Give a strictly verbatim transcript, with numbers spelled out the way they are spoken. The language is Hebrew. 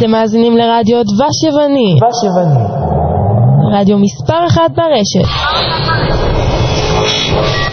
אתם מאזינים לרדיו דבש יווני. דבש יווני. רדיו מספר אחת ברשת.